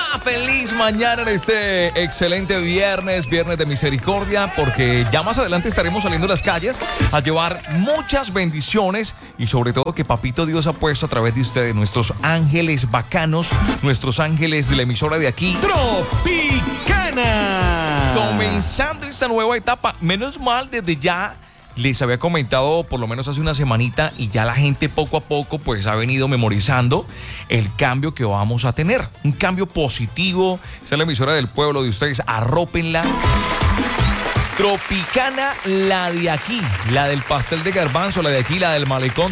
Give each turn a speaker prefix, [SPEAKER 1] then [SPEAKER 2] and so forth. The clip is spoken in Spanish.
[SPEAKER 1] Feliz mañana en este excelente viernes de misericordia, porque ya más adelante estaremos saliendo a las calles a llevar muchas bendiciones y sobre todo que Papito Dios ha puesto a través de ustedes, nuestros ángeles bacanos, nuestros ángeles de la emisora de aquí.
[SPEAKER 2] Tropicana.
[SPEAKER 1] Comenzando esta nueva etapa, menos mal desde ya. Les había comentado por lo menos hace una semanita y ya la gente poco a poco pues ha venido memorizando el cambio que vamos a tener. Un cambio positivo. Esta es la emisora del pueblo de ustedes. Arrópenla. Tropicana, la de aquí, la del pastel de garbanzo, la de aquí, la del malecón.